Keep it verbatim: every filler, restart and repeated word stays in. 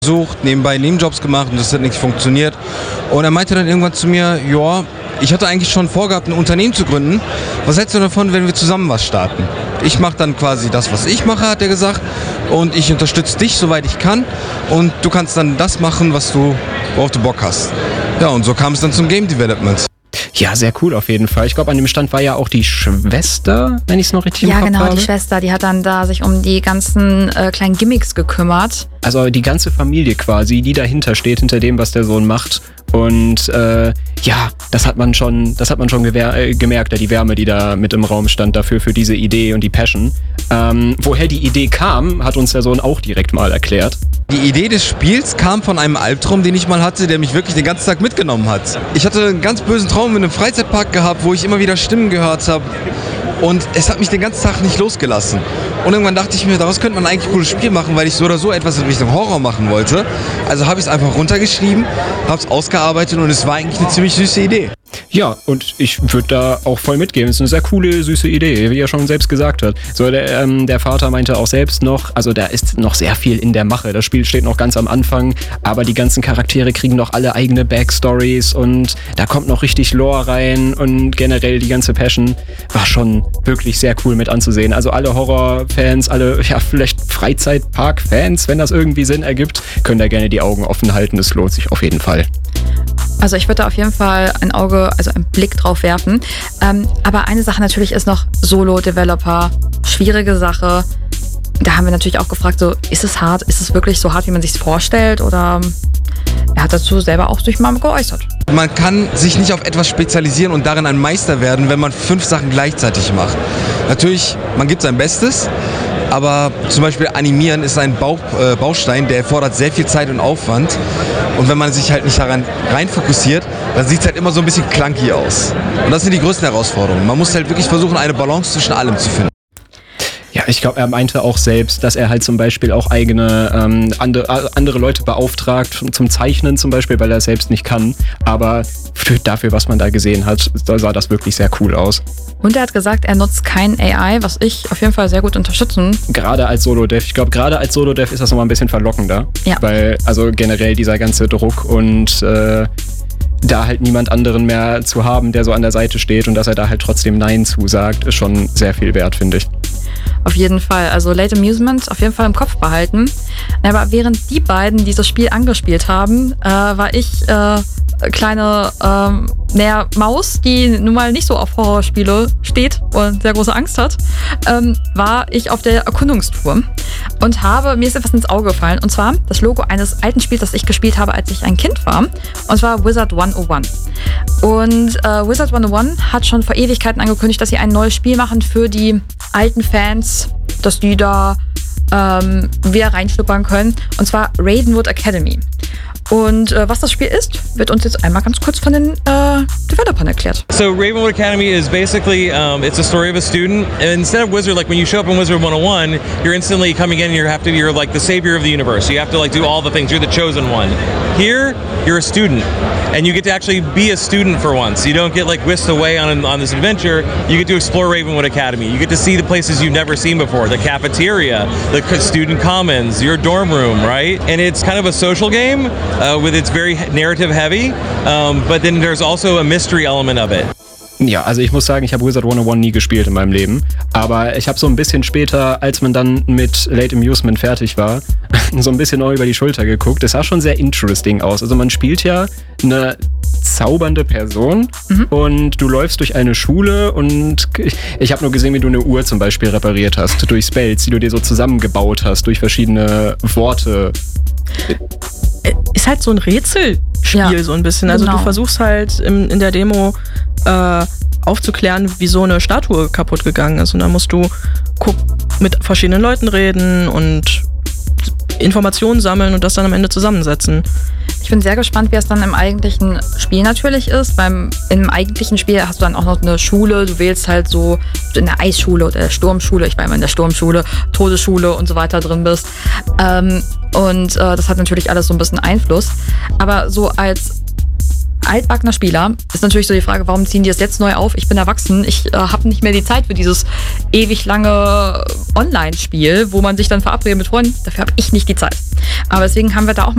Versucht, nebenbei Nebenjobs gemacht und das hat nicht funktioniert. Und er meinte dann irgendwann zu mir, ja, ich hatte eigentlich schon vorgehabt, ein Unternehmen zu gründen. Was hältst du davon, wenn wir zusammen was starten? Ich mache dann quasi das, was ich mache, hat er gesagt. Und ich unterstütze dich, soweit ich kann. Und du kannst dann das machen, was du, worauf du Bock hast. Ja, und so kam es dann zum Game Development. Ja, sehr cool auf jeden Fall. Ich glaube, an dem Stand war ja auch die Schwester, wenn ich es noch richtig im Ja, Kopf genau, habe. die Schwester, die hat dann da sich um die ganzen äh, kleinen Gimmicks gekümmert. Also die ganze Familie quasi, die dahinter steht, hinter dem, was der Sohn macht. Und äh, ja, das hat man schon, das hat man schon gewer- äh, gemerkt, ja, die Wärme, die da mit im Raum stand dafür, für diese Idee und die Passion. Ähm, woher die Idee kam, hat uns der Sohn auch direkt mal erklärt. Die Idee des Spiels kam von einem Albtraum, den ich mal hatte, der mich wirklich den ganzen Tag mitgenommen hat. Ich hatte einen ganz bösen Traum in einem Freizeitpark gehabt, wo ich immer wieder Stimmen gehört habe. Und es hat mich den ganzen Tag nicht losgelassen. Und irgendwann dachte ich mir, daraus könnte man eigentlich ein cooles Spiel machen, weil ich so oder so etwas in Richtung Horror machen wollte. Also habe ich es einfach runtergeschrieben, habe es ausgearbeitet und es war eigentlich eine ziemlich süße Idee. Ja, und ich würde da auch voll mitgeben. Es ist eine sehr coole, süße Idee, wie er schon selbst gesagt hat. So, der, ähm, der Vater meinte auch selbst noch, also da ist noch sehr viel in der Mache. Das Spiel steht noch ganz am Anfang, aber die ganzen Charaktere kriegen noch alle eigene Backstories und da kommt noch richtig Lore rein und generell die ganze Passion war schon wirklich sehr cool mit anzusehen. Also alle Horrorfans, alle, ja, vielleicht Freizeitpark-Fans, wenn das irgendwie Sinn ergibt, können da gerne die Augen offen halten. Das lohnt sich auf jeden Fall. Also ich würde da auf jeden Fall ein Auge, also einen Blick drauf werfen. Ähm, aber eine Sache natürlich ist noch Solo-Developer. Schwierige Sache. Da haben wir natürlich auch gefragt, so, ist es hart? Ist es wirklich so hart, wie man sich es vorstellt? Oder er hat dazu selber auch sich mal geäußert. Man kann sich nicht auf etwas spezialisieren und darin ein Meister werden, wenn man fünf Sachen gleichzeitig macht. Natürlich, man gibt sein Bestes. Aber zum Beispiel Animieren ist ein Bau, äh, Baustein, der erfordert sehr viel Zeit und Aufwand. Und wenn man sich halt nicht daran rein fokussiert, dann sieht es halt immer so ein bisschen clunky aus. Und das sind die größten Herausforderungen. Man muss halt wirklich versuchen, eine Balance zwischen allem zu finden. Ja, ich glaube, er meinte auch selbst, dass er halt zum Beispiel auch eigene ähm, andere, andere Leute beauftragt zum Zeichnen zum Beispiel, weil er es selbst nicht kann. Aber für, dafür, was man da gesehen hat, sah das wirklich sehr cool aus. Und er hat gesagt, er nutzt kein A I, was ich auf jeden Fall sehr gut unterstützen. Gerade als Solo-Dev. Ich glaube, gerade als Solo-Dev ist das nochmal ein bisschen verlockender. Ja. Weil, also generell dieser ganze Druck und äh, da halt niemand anderen mehr zu haben, der so an der Seite steht und dass er da halt trotzdem Nein zusagt, ist schon sehr viel wert, finde ich. Auf jeden Fall. Also Late Amusement auf jeden Fall im Kopf behalten. Aber während die beiden dieses Spiel angespielt haben, äh, war ich äh, kleine ähm, naja, Maus, die nun mal nicht so auf Horrorspiele steht und sehr große Angst hat, ähm, war ich auf der Erkundungstour und habe, mir ist etwas ins Auge gefallen, und zwar das Logo eines alten Spiels, das ich gespielt habe, als ich ein Kind war, und zwar Wizard hunderteins. Und äh, Wizard hunderteins hat schon vor Ewigkeiten angekündigt, dass sie ein neues Spiel machen für die alten Fans, dass die da ähm, wieder reinschnuppern können, und zwar Ravenwood Academy. Und äh, was das Spiel ist, wird uns jetzt einmal ganz kurz von den äh, Developern erklärt. So Ravenwood Academy is basically, um, it's a story of a student. And instead of Wizard, like when you show up in Wizard one oh one, you're instantly coming in and you have to, you're like the savior of the universe. You have to like do all the things. You're the chosen one. Here, you're a student. And you get to actually be a student for once. You don't get like whisked away on, on this adventure. You get to explore Ravenwood Academy. You get to see the places you've never seen before. The cafeteria, the student commons, your dorm room, right? And it's kind of a social game. Uh, with it's very narrative heavy, um, but then there's also a mystery element of it. Ja, also ich muss sagen, ich habe Wizard hunderteins nie gespielt in meinem Leben, aber ich habe so ein bisschen später, als man dann mit Late Amusement fertig war, so ein bisschen neu über die Schulter geguckt. Das sah schon sehr interesting aus. Also man spielt ja eine zaubernde Person mhm. und du läufst durch eine Schule und ich, ich habe nur gesehen, wie du eine Uhr zum Beispiel repariert hast, durch Spells, die du dir so zusammengebaut hast, durch verschiedene Worte. Ist halt so ein Rätselspiel, ja, so ein bisschen. Also genau. Du versuchst halt in, in der Demo äh, aufzuklären, wieso eine Statue kaputt gegangen ist. Und dann musst du guck, mit verschiedenen Leuten reden und Informationen sammeln und das dann am Ende zusammensetzen. Ich bin sehr gespannt, wie es dann im eigentlichen Spiel natürlich ist. Beim, im eigentlichen Spiel hast du dann auch noch eine Schule. Du wählst halt so in der Eisschule oder der Sturmschule, ich war immer in der Sturmschule, Todesschule und so weiter drin bist. Ähm, und äh, das hat natürlich alles so ein bisschen Einfluss. Aber so als altbackener Spieler ist natürlich so die Frage, warum ziehen die das jetzt neu auf? Ich bin erwachsen, ich äh, habe nicht mehr die Zeit für dieses ewig lange Online-Spiel, wo man sich dann verabredet mit Freunden. Dafür habe ich nicht die Zeit. Aber deswegen haben wir da auch mal